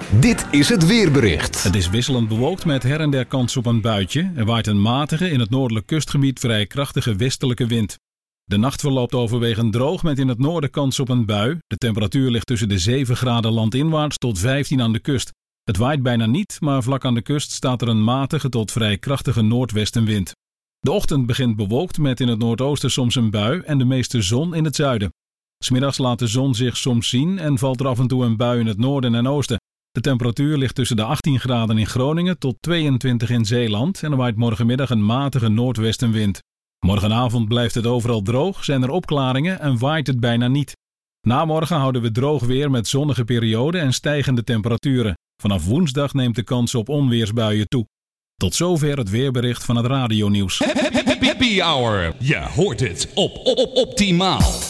Dit is het weerbericht. Het is wisselend bewolkt met her en der kans op een buitje. Er waait een matige, in het noordelijk kustgebied vrij krachtige westelijke wind. De nacht verloopt overwegend droog met in het noorden kans op een bui. De temperatuur ligt tussen de 7 graden landinwaarts tot 15 aan de kust. Het waait bijna niet, maar vlak aan de kust staat er een matige tot vrij krachtige noordwestenwind. De ochtend begint bewolkt met in het noordoosten soms een bui en de meeste zon in het zuiden. 'S Middags laat de zon zich soms zien en valt er af en toe een bui in het noorden en oosten. De temperatuur ligt tussen de 18 graden in Groningen tot 22 in Zeeland en er waait morgenmiddag een matige noordwestenwind. Morgenavond blijft het overal droog, zijn er opklaringen en waait het bijna niet. Na morgen houden we droog weer met zonnige perioden en stijgende temperaturen. Vanaf woensdag neemt de kans op onweersbuien toe. Tot zover het weerbericht van het radionieuws. Happy Hour. Je hoort het op Optimaal.